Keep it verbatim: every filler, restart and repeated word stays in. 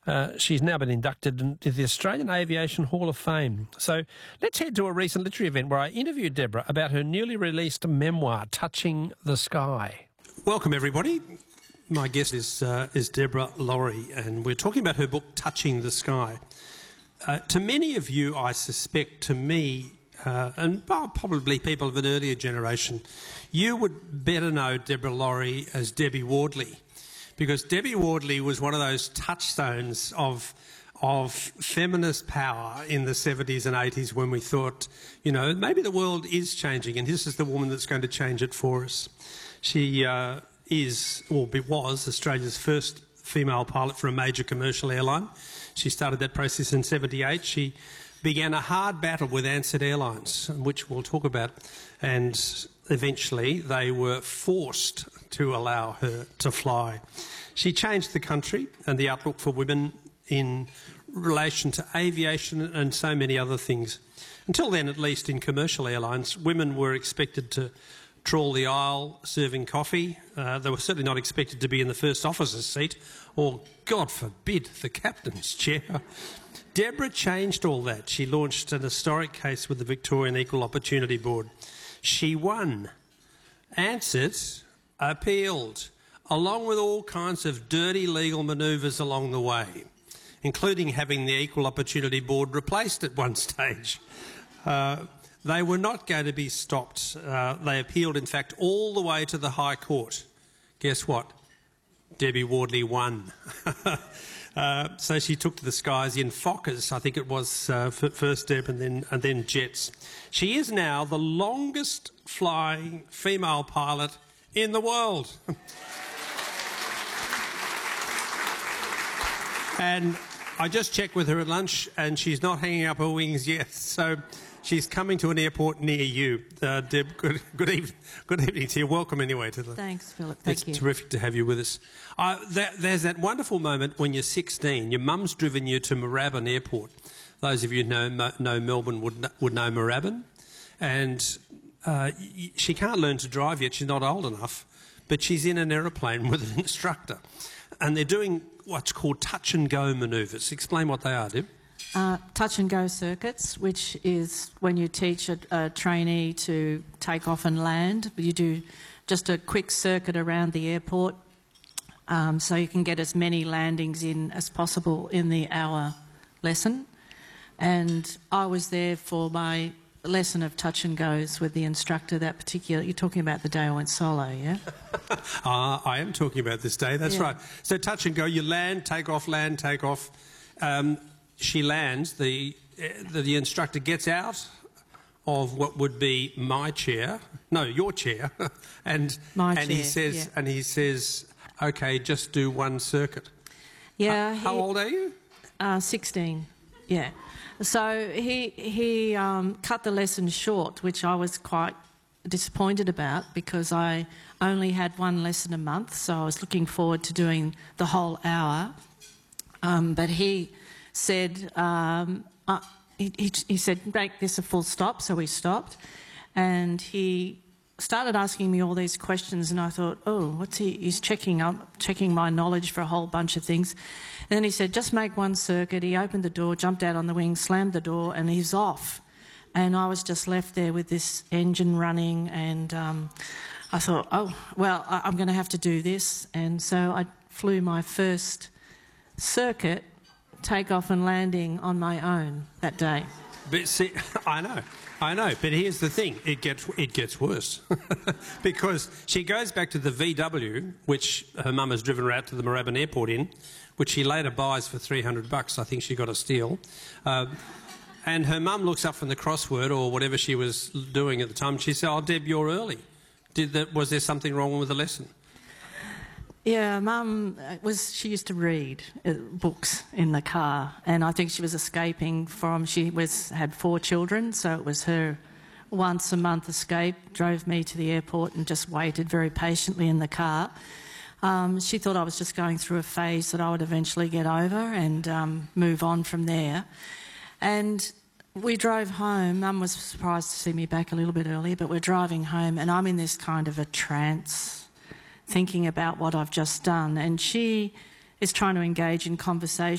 Uh, she's now been inducted into the Australian Aviation Hall of Fame. So let's head to a recent literary event where I interviewed Deborah about her newly released memoir, Touching the Sky. Welcome, everybody. My guest is, uh, is Deborah Laurie, and we're talking about her book, Touching the Sky. Uh, to many of you, I suspect, to me, uh, and probably people of an earlier generation, you would better know Deborah Laurie as Debbie Wardley, because Debbie Wardley was one of those touchstones of, of feminist power in the seventies and eighties when we thought, you know, maybe the world is changing and this is the woman that's going to change it for us. She uh, is, or was, Australia's first female pilot for a major commercial airline. She started that process in seventy-eight. She began a hard battle with Ansett Airlines, which we'll talk about, and eventually they were forced to allow her to fly. She changed the country and the outlook for women in relation to aviation and so many other things. Until then, at least in commercial airlines, women were expected to trawl the aisle serving coffee. Uh, they were certainly not expected to be in the first officer's seat or, God forbid, the captain's chair. Deborah changed all that. She launched an historic case with the Victorian Equal Opportunity Board. She won. Ansett appealed, along with all kinds of dirty legal manoeuvres along the way, including having the Equal Opportunity Board replaced at one stage. Uh, they were not going to be stopped. Uh, they appealed, in fact, all the way to the High Court. Guess what? Debbie Wardley won. Uh, so she took to the skies in Fokkers, I think it was, uh, first Deb and then, and then jets. She is now the longest flying female pilot in the world. And I just checked with her at lunch and she's not hanging up her wings yet. So she's coming to an airport near you. Uh, Deb, good, good, evening, good evening to you. Welcome anyway to the... Thanks, Philip. Thank it's you. It's terrific to have you with us. Uh, that, there's that wonderful moment when you're sixteen, your mum's driven you to Moorabbin Airport. Those of you who know, know Melbourne would, would know Moorabbin. And uh, she can't learn to drive yet, she's not old enough, but she's in an aeroplane with an instructor. And they're doing what's called touch-and-go manoeuvres. Explain what they are, Deb. Uh, touch-and-go circuits, which is when you teach a, a trainee to take off and land. You do just a quick circuit around the airport um, so you can get as many landings in as possible in the hour lesson. And I was there for my lesson of touch and goes with the instructor that particular... You're talking about the day I went solo, yeah? uh, I am talking about this day, that's yeah. right. So touch and go, you land, take off, land, take off. Um, she lands, the, the, the instructor gets out of what would be my chair, no, your chair, and, my and, chair, he says, yeah. and he says, OK, just do one circuit. Yeah. Uh, he, how old are you? Uh, sixteen, yeah. So he, he um, cut the lesson short, which I was quite disappointed about because I only had one lesson a month, so I was looking forward to doing the whole hour. Um, but he said, um, uh, he, he, he said, make this a full stop, so we stopped. And he started asking me all these questions and I thought, oh, what's he, he's checking up, checking my knowledge for a whole bunch of things. And then he said, just make one circuit. He opened the door, jumped out on the wing, slammed the door, and he's off. And I was just left there with this engine running, and um, I thought, oh, well, I I'm going to have to do this. And so I flew my first circuit, takeoff and landing on my own that day. But see, I know. I know, but here's the thing, it gets, it gets worse. Because she goes back to the V W, which her mum has driven her out to the Moorabbin Airport in, which she later buys for three hundred bucks, I think she got a steal. Uh, and her mum looks up from the crossword or whatever she was doing at the time, and she said, oh, Deb, you're early. Did that, was there something wrong with the lesson? Yeah, Mum was. She used to read uh, books in the car, and I think she was escaping from. She was had four children, so it was her once a month escape. Drove me to the airport and just waited very patiently in the car. Um, she thought I was just going through a phase that I would eventually get over and um, move on from there. And we drove home. Mum was surprised to see me back a little bit earlier, but we're driving home, and I'm in this kind of a trance, thinking about what I've just done, and she is trying to engage in conversation